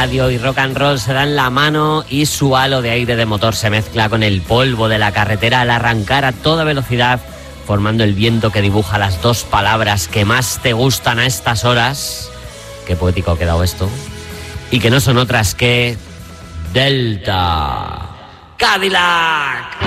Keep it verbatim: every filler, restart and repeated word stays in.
radio y rock and roll se dan la mano y su halo de aire de motor se mezcla con el polvo de la carretera al arrancar a toda velocidad, formando el viento que dibuja las dos palabras que más te gustan a estas horas. Qué poético ha quedado esto. Y que no son otras que Delta Cadillac.